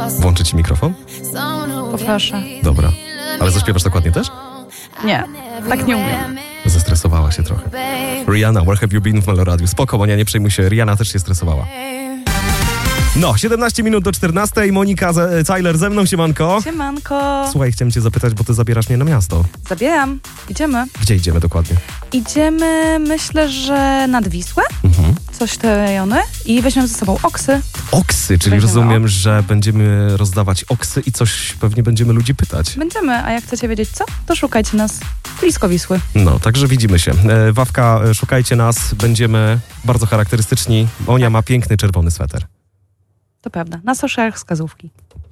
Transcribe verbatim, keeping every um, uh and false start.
Włączyć ci mikrofon? Poproszę. Dobra. Ale zaśpiewasz dokładnie też? Nie, tak nie umiem. Zestresowała się trochę. Rihanna, Where Have You Been w Meloradiu. Spoko, Monia, nie przejmuj się. Rihanna też się stresowała. No, siedemnaście minut do czternastej. Monika Cajler ze mną, siemanko. Siemanko. Słuchaj, chciałem cię zapytać, bo ty zabierasz mnie na miasto. Zabieram. Idziemy. Gdzie idziemy dokładnie? Idziemy, myślę, że nad Wisłę. Mhm. Coś te rejony. I weźmiemy ze sobą oksy. Oksy, czyli Weźmiemy rozumiem, oksy. że będziemy rozdawać oksy i coś pewnie będziemy ludzi pytać. Będziemy, a jak chcecie wiedzieć co, to szukajcie nas blisko Wisły. No, także widzimy się. E, Wawka, e, szukajcie nas, będziemy bardzo charakterystyczni. Monia ma piękny czerwony sweter. To prawda. Na socialach wskazówki.